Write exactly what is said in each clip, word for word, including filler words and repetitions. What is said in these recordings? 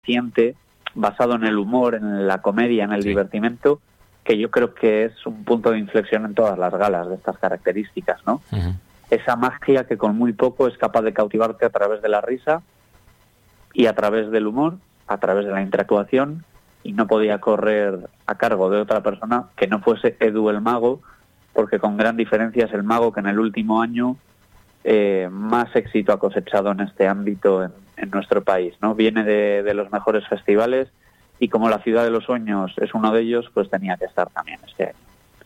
aliciente basado en el humor, en la comedia, en el sí. divertimento, que yo creo que es un punto de inflexión en todas las galas de estas características, ¿no? Uh-huh. Esa magia que con muy poco es capaz de cautivarte a través de la risa y a través del humor, a través de la interactuación, y no podía correr a cargo de otra persona que no fuese Edu el Mago, porque con gran diferencia es el mago que en el último año eh, más éxito ha cosechado en este ámbito en, en nuestro país, ¿no? Viene de, de los mejores festivales y como la Ciudad de los Sueños es uno de ellos, pues tenía que estar también este año.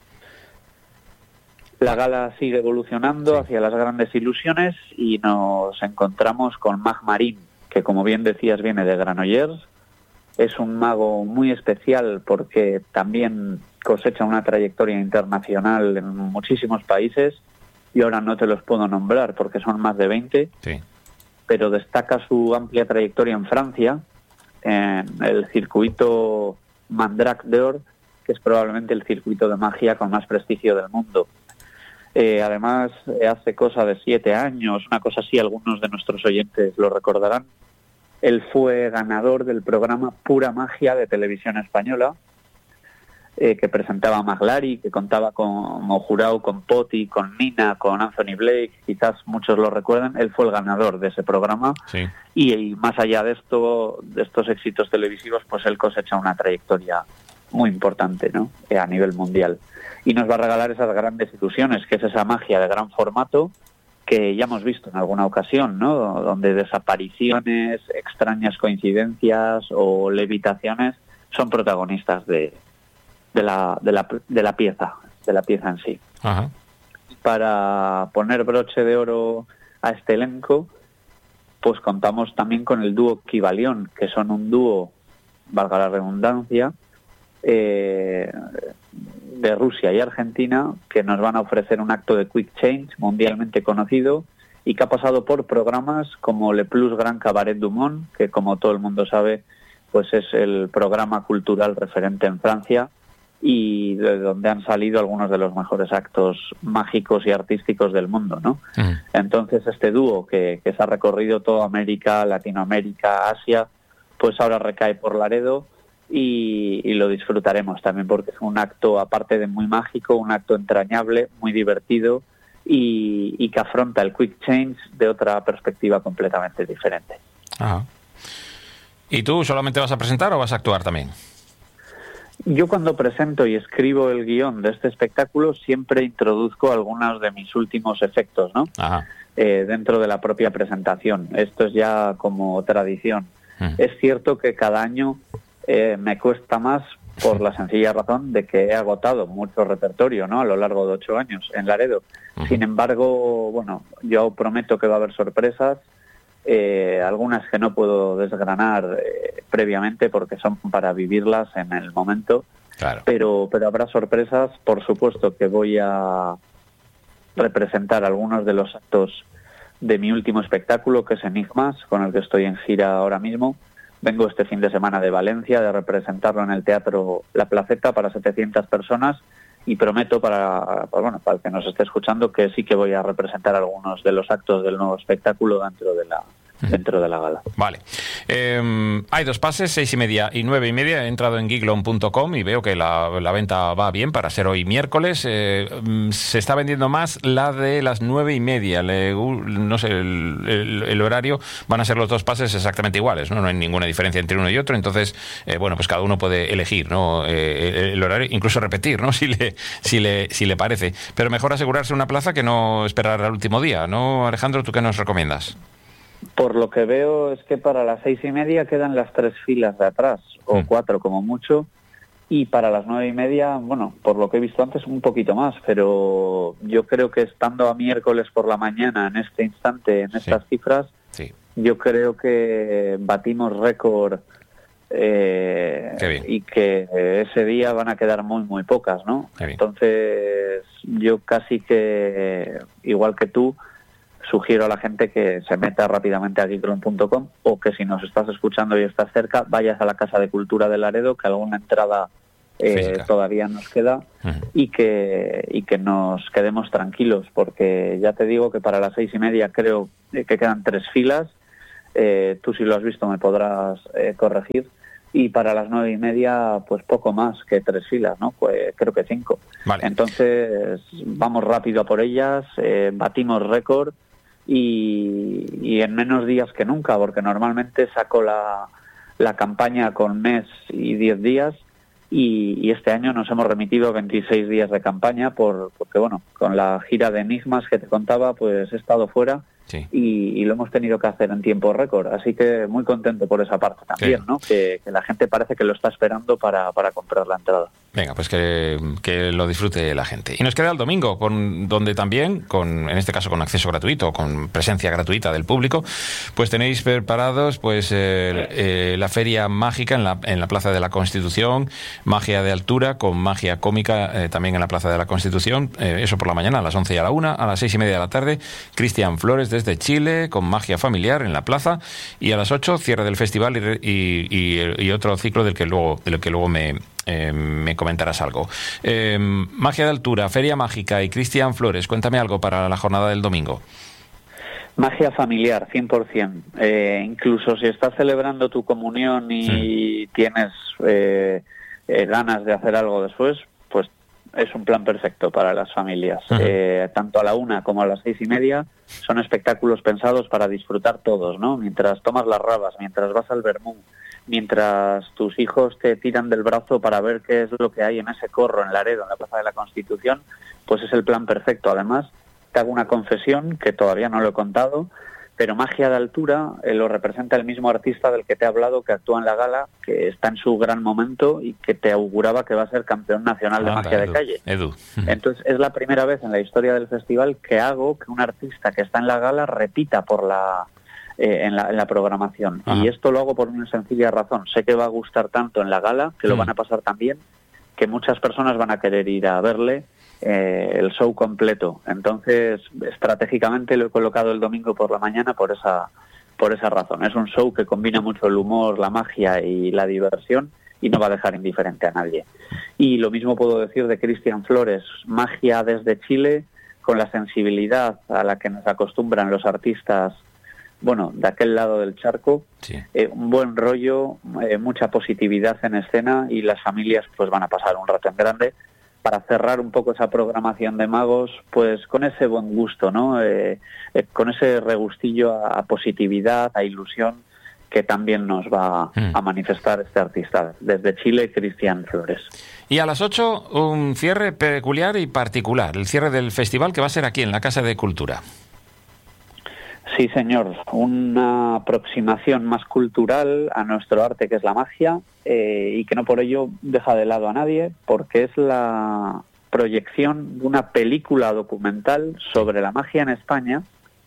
La gala sigue evolucionando sí. hacia las grandes ilusiones y nos encontramos con Mag Marín, que como bien decías viene de Granollers. Es un mago muy especial porque también cosecha una trayectoria internacional en muchísimos países y ahora no te los puedo nombrar porque son más de veinte, sí. pero destaca su amplia trayectoria en Francia, en el circuito Mandrake d'Or, que es probablemente el circuito de magia con más prestigio del mundo. Eh, además, hace cosa de siete años, una cosa así, algunos de nuestros oyentes lo recordarán, él fue ganador del programa Pura Magia de Televisión Española, eh, que presentaba a Maglari, que contaba como jurado con Poti, con Nina, con Anthony Blake, quizás muchos lo recuerden. Él fue el ganador de ese programa sí. y, y más allá de esto, de estos éxitos televisivos, pues él cosecha una trayectoria muy importante, ¿no? Eh, a nivel mundial. Y nos va a regalar esas grandes ilusiones, que es esa magia de gran formato, que ya hemos visto en alguna ocasión, ¿no? Donde desapariciones, extrañas coincidencias o levitaciones son protagonistas de, de, la, de, la, de la pieza, de la pieza en sí. Ajá. Para poner broche de oro a este elenco, pues contamos también con el dúo Kibalión, que son un dúo, valga la redundancia, eh, de Rusia y Argentina, que nos van a ofrecer un acto de quick change mundialmente conocido y que ha pasado por programas como Le Plus Grand Cabaret du Monde, que como todo el mundo sabe, pues es el programa cultural referente en Francia y de donde han salido algunos de los mejores actos mágicos y artísticos del mundo, ¿no? Mm. Entonces este dúo que, que se ha recorrido toda América, Latinoamérica, Asia, pues ahora recae por Laredo. Y, y lo disfrutaremos también porque es un acto, aparte de muy mágico, un acto entrañable, muy divertido y, y que afronta el quick change de otra perspectiva completamente diferente. Ajá. ¿Y tú solamente vas a presentar o vas a actuar también? Yo cuando presento y escribo el guión de este espectáculo siempre introduzco algunos de mis últimos efectos, ¿no? Ajá. Eh, dentro de la propia presentación. Esto es ya como tradición. Mm. Es cierto que cada año Eh, me cuesta más por la sencilla razón de que he agotado mucho repertorio, ¿no? A lo largo de ocho años en Laredo. Uh-huh. Sin embargo, bueno, yo prometo que va a haber sorpresas, eh, algunas que no puedo desgranar eh, previamente porque son para vivirlas en el momento. Claro. Pero, pero habrá sorpresas. Por supuesto que voy a representar algunos de los actos de mi último espectáculo, que es Enigmas, con el que estoy en gira ahora mismo. Vengo este fin de semana de Valencia de representarlo en el Teatro La Placeta para setecientas personas y prometo para, para, bueno, para el que nos esté escuchando que sí que voy a representar algunos de los actos del nuevo espectáculo dentro de la dentro de la gala. Vale. Eh, hay dos pases, seis y media y nueve y media. He entrado en giglon punto com y veo que la, la venta va bien para ser hoy miércoles. Eh, se está vendiendo más la de las nueve y media. Le, no sé, el, el, el horario van a ser los dos pases exactamente iguales, ¿no? No hay ninguna diferencia entre uno y otro. Entonces, eh, bueno, pues cada uno puede elegir, ¿no? Eh, el, el horario, incluso repetir, ¿no? Si le, si le, si le parece. Pero mejor asegurarse una plaza que no esperar al último día, ¿no, Alejandro? ¿Tú qué nos recomiendas? Por lo que veo es que para las seis y media quedan las tres filas de atrás, o mm. cuatro como mucho, y para las nueve y media, bueno, por lo que he visto antes, un poquito más, pero yo creo que estando a miércoles por la mañana en este instante, en estas sí. cifras, sí. yo creo que batimos récord eh, y que ese día van a quedar muy, muy pocas, ¿no? Entonces, yo casi que, igual que tú, sugiero a la gente que se meta rápidamente a giglon punto com o que si nos estás escuchando y estás cerca, vayas a la Casa de Cultura de Laredo, que alguna entrada eh, todavía nos queda uh-huh. y que y que nos quedemos tranquilos, porque ya te digo que para las seis y media creo que quedan tres filas eh, tú si lo has visto me podrás eh, corregir, y para las nueve y media pues poco más que tres filas, ¿no? Pues creo que cinco. Vale. Entonces vamos rápido a por ellas, eh, batimos récord y, y en menos días que nunca, porque normalmente saco la, la campaña con mes y diez días y, y este año nos hemos remitido veintiséis días de campaña por, porque bueno, con la gira de Enigmas que te contaba pues he estado fuera. Sí. Y, y lo hemos tenido que hacer en tiempo récord, así que muy contento por esa parte también, sí. ¿no? Que, que la gente parece que lo está esperando para, para comprar la entrada. Venga, pues que, que lo disfrute la gente. Y nos queda el domingo, con, donde también, con en este caso con acceso gratuito, con presencia gratuita del público, pues tenéis preparados pues eh, eh, la feria mágica en la, en la Plaza de la Constitución, magia de altura con magia cómica eh, también en la Plaza de la Constitución, eh, eso por la mañana a las once y a la una, a las seis y media de la tarde, Cristian Flores desde Chile con magia familiar en la plaza, y a las ocho cierre del festival y, y, y, y otro ciclo del que luego, del que luego me... Eh, me comentarás algo. Eh, magia de altura, feria mágica y Cristian Flores, cuéntame algo para la jornada del domingo. Magia familiar, cien por ciento. Eh, incluso si estás celebrando tu comunión y mm. tienes eh, eh, ganas de hacer algo después, pues es un plan perfecto para las familias. Uh-huh. Eh, tanto a la una como a las seis y media son espectáculos pensados para disfrutar todos, ¿no? Mientras tomas las rabas, mientras vas al vermú, mientras tus hijos te tiran del brazo para ver qué es lo que hay en ese corro en Laredo, en la Plaza de la Constitución, pues es el plan perfecto. Además, te hago una confesión que todavía no lo he contado, pero Magia de Altura eh, lo representa el mismo artista del que te he hablado, que actúa en la gala, que está en su gran momento y que te auguraba que va a ser campeón nacional de ah, magia Edu, de calle. Edu. Entonces, es la primera vez en la historia del festival que hago que un artista que está en la gala repita por la... Eh, en, la, en la programación. Ajá. Y esto lo hago por una sencilla razón. Sé que va a gustar tanto en la gala, que lo mm. van a pasar tan bien, que muchas personas van a querer ir a verle eh, el show completo. Entonces, estratégicamente lo he colocado el domingo por la mañana por esa, por esa razón. Es un show que combina mucho el humor, la magia y la diversión y no va a dejar indiferente a nadie. Y lo mismo puedo decir de Cristian Flores, magia desde Chile, con la sensibilidad a la que nos acostumbran los artistas, bueno, de aquel lado del charco, sí. eh, un buen rollo, eh, mucha positividad en escena y las familias pues van a pasar un rato en grande para cerrar un poco esa programación de magos, pues con ese buen gusto, ¿no? Eh, eh, con ese regustillo a, a positividad, a ilusión que también nos va mm. a manifestar este artista desde Chile, Cristian Flores. Y a las ocho un cierre peculiar y particular, el cierre del festival que va a ser aquí en la Casa de Cultura. Sí, señor. Una aproximación más cultural a nuestro arte, que es la magia, eh, y que no por ello deja de lado a nadie, porque es la proyección de una película documental sobre la magia en España,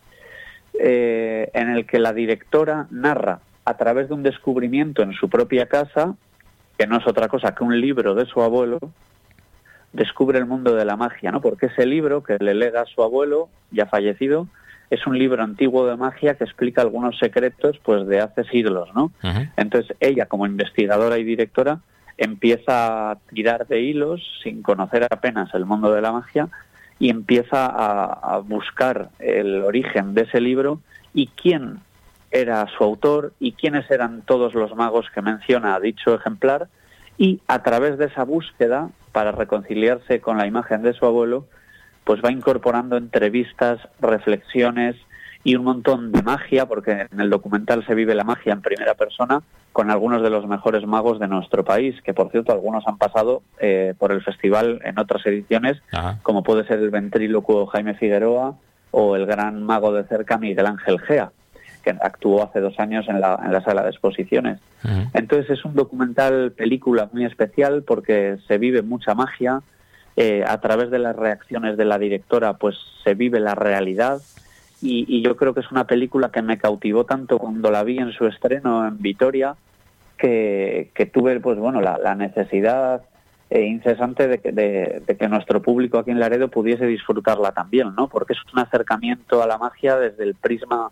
eh, en el que la directora narra, a través de un descubrimiento en su propia casa, que no es otra cosa que un libro de su abuelo, descubre el mundo de la magia, ¿no? Porque ese libro que le lega a su abuelo, ya fallecido, es un libro antiguo de magia que explica algunos secretos pues de hace siglos, ¿no? Uh-huh. Entonces ella, como investigadora y directora, empieza a tirar de hilos sin conocer apenas el mundo de la magia y empieza a, a buscar el origen de ese libro y quién era su autor y quiénes eran todos los magos que menciona dicho ejemplar, y a través de esa búsqueda para reconciliarse con la imagen de su abuelo, pues va incorporando entrevistas, reflexiones y un montón de magia, porque en el documental se vive la magia en primera persona con algunos de los mejores magos de nuestro país, que por cierto algunos han pasado eh, por el festival en otras ediciones, Ajá. como puede ser el ventrílocuo Jaime Figueroa o el gran mago de cerca Miguel Ángel Gea, que actuó hace dos años en la, en la sala de exposiciones. Uh-huh. Entonces es un documental película muy especial porque se vive mucha magia. Eh, a través de las reacciones de la directora pues se vive la realidad y, y yo creo que es una película que me cautivó tanto cuando la vi en su estreno en Vitoria que, que tuve pues bueno la, la necesidad eh, incesante de que, de, de que nuestro público aquí en Laredo pudiese disfrutarla también, ¿no? Porque es un acercamiento a la magia desde el prisma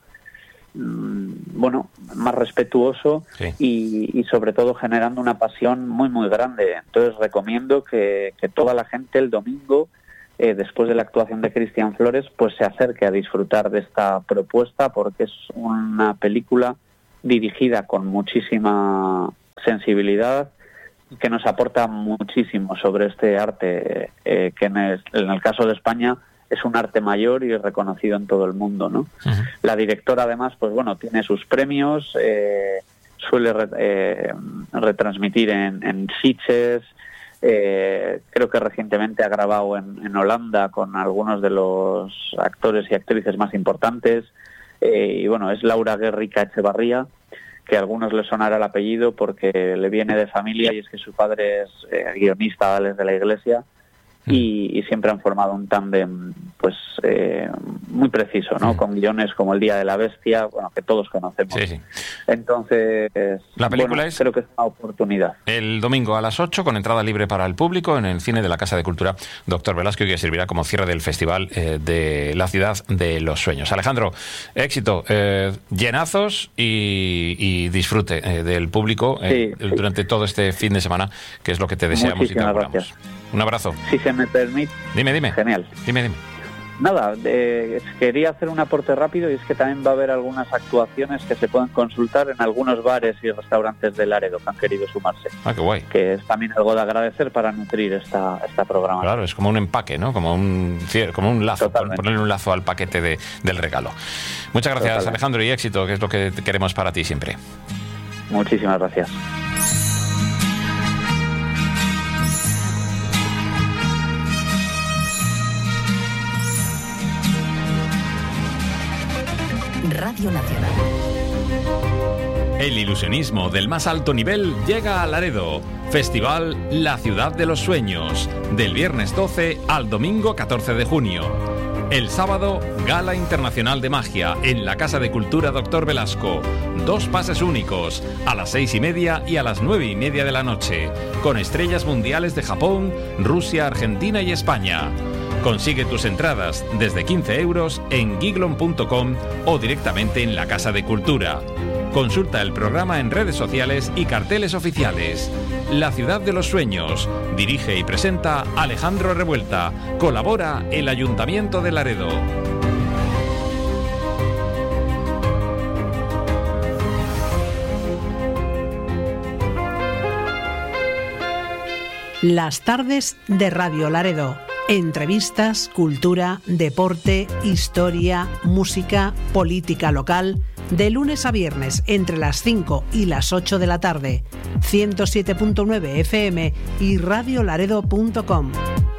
bueno, más respetuoso sí. y, y sobre todo generando una pasión muy muy grande. Entonces recomiendo que, que toda la gente el domingo, eh, después de la actuación de Cristian Flores, pues se acerque a disfrutar de esta propuesta, porque es una película dirigida con muchísima sensibilidad, que nos aporta muchísimo sobre este arte, eh, que en el, en el caso de España es un arte mayor y reconocido en todo el mundo, ¿no? Uh-huh. La directora, además, pues bueno, tiene sus premios, eh, suele re, eh, retransmitir en, en Sitges, eh, creo que recientemente ha grabado en, en Holanda con algunos de los actores y actrices más importantes, eh, y bueno, es Laura Guerrica Echevarría, que a algunos les sonará el apellido porque le viene de familia, y es que su padre es eh, guionista desde la Iglesia, y, y siempre han formado un tándem pues eh, muy preciso, ¿no? Sí. Con guiones como El Día de la Bestia, bueno, que todos conocemos. Sí, sí. Entonces, la película bueno, es creo que es una oportunidad. El domingo a las ocho, con entrada libre para el público, en el cine de la Casa de Cultura Doctor Velasco, y que servirá como cierre del festival eh, de la Ciudad de los Sueños. Alejandro, éxito, eh, llenazos y, y disfrute eh, del público eh, sí, durante sí. todo este fin de semana, que es lo que te deseamos. Muchísimas y te auguramos. Gracias. Un abrazo. Si se me permite. Dime, dime. Genial. Dime, dime. Nada, eh, quería hacer un aporte rápido, y es que también va a haber algunas actuaciones que se pueden consultar en algunos bares y restaurantes de Laredo que han querido sumarse. Ah, qué guay. Que es también algo de agradecer para nutrir esta, esta programación. Claro, es como un empaque, ¿no? Como un, como un lazo, Totalmente. Ponerle un lazo al paquete de, del regalo. Muchas gracias, Totalmente. Alejandro, y éxito, que es lo que queremos para ti siempre. Muchísimas gracias. Radio Nacional. El ilusionismo del más alto nivel llega a Laredo. Festival La Ciudad de los Sueños, del viernes doce al domingo catorce de junio. El sábado, Gala Internacional de Magia en la Casa de Cultura Doctor Velasco. Dos pases únicos, a las seis y media y a las nueve y media de la noche, con estrellas mundiales de Japón, Rusia, Argentina y España. Consigue tus entradas desde quince euros en giglon punto com o directamente en la Casa de Cultura. Consulta el programa en redes sociales y carteles oficiales. La Ciudad de los Sueños. Dirige y presenta Alejandro Revuelta. Colabora el Ayuntamiento de Laredo. Las tardes de Radio Laredo. Entrevistas, cultura, deporte, historia, música, política local. De lunes a viernes entre las cinco y las ocho de la tarde. ciento siete punto nueve F M y radio laredo punto com.